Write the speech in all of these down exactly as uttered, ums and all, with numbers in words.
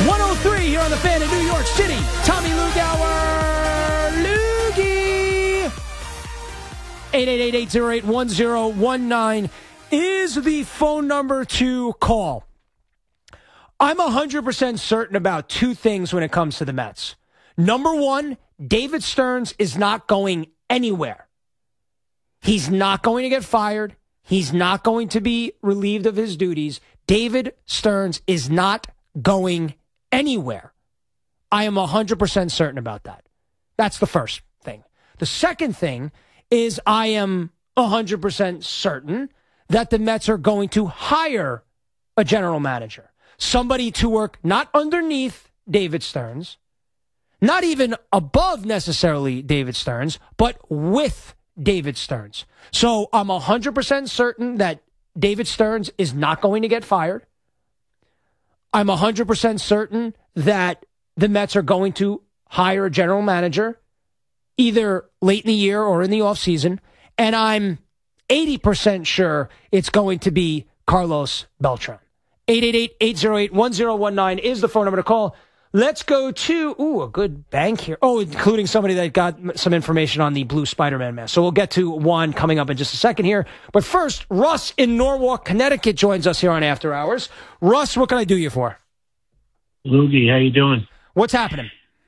one oh three here on the Fan in New York City. Tommy Lugauer, Loogie. eight eight eight, eight oh eight, one oh one nine is the phone number to call. I'm one hundred percent certain about two things when it comes to the Mets. Number one, David Stearns is not going anywhere. He's not going to get fired. He's not going to be relieved of his duties. David Stearns is not going anywhere. I am one hundred percent certain about that. That's the first thing. The second thing is I am one hundred percent certain that the Mets are going to hire a general manager. Somebody to work not underneath David Stearns, not even above necessarily David Stearns, but with David Stearns. So I'm one hundred percent certain that David Stearns is not going to get fired. I'm one hundred percent certain that the Mets are going to hire a general manager either late in the year or in the offseason. And I'm eighty percent sure it's going to be Carlos Beltran. eight eight eight, eight oh eight, one oh one nine is the phone number to call. Let's go to, ooh, a good bank here. Oh, including somebody that got some information on the blue Spider-Man mask. So we'll get to Juan coming up in just a second here. But first, Russ in Norwalk, Connecticut joins us here on After Hours. Russ, what can I do you for? Loogie, how you doing? What's happening?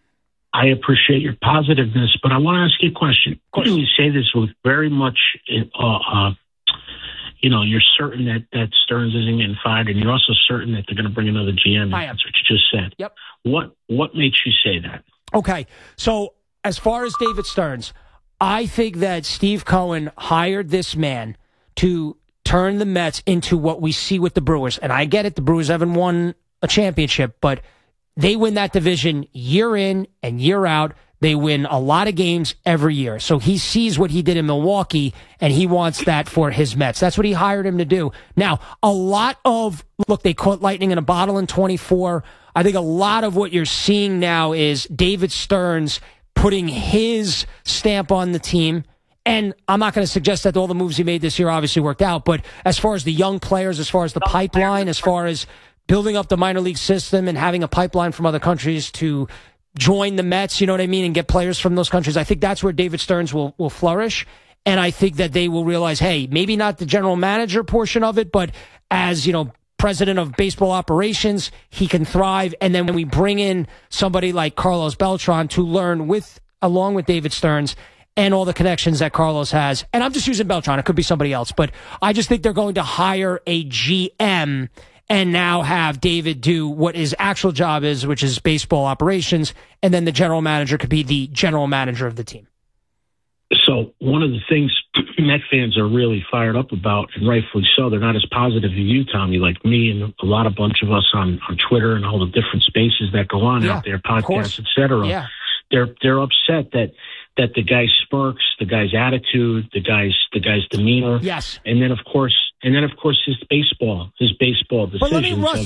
I appreciate your positiveness, but I want to ask you a question. You say this with very much, uh, uh, you know, you're certain that, that Stearns isn't getting fired, and you're also certain that they're going to bring another G M. I am. That's what you just said. Yep. What what makes you say that? Okay, so as far as David Stearns, I think that Steve Cohen hired this man to turn the Mets into what we see with the Brewers. And I get it, the Brewers haven't won a championship, but they win that division year in and year out. They win a lot of games every year. So he sees what he did in Milwaukee, and he wants that for his Mets. That's what he hired him to do. Now, a lot of, look, they caught lightning in a bottle in twenty-four. I think a lot of what you're seeing now is David Stearns putting his stamp on the team. And I'm not going to suggest that all the moves he made this year obviously worked out, but as far as the young players, as far as the pipeline, as far as building up the minor league system and having a pipeline from other countries to join the Mets, you know what I mean, and get players from those countries, I think that's where David Stearns will, will flourish. And I think that they will realize, hey, maybe not the general manager portion of it, but as, you know, president of baseball operations, he can thrive. And then when we bring in somebody like Carlos Beltran to learn with, along with David Stearns and all the connections that Carlos has, and I'm just using Beltran, it could be somebody else, but I just think they're going to hire a G M and now have David do what his actual job is, which is baseball operations, and then the general manager could be the general manager of the team. So one of the things Met fans are really fired up about, and rightfully so, they're not as positive as you, Tommy, like me and a lot of bunch of us on, on Twitter and all the different spaces that go on yeah, out there, podcasts, et cetera. Yeah. They're they're upset that that the guy smirks, the guy's attitude, the guy's the guy's demeanor. Yes. And then of course and then of course his baseball, his baseball decisions. But let me, Russ,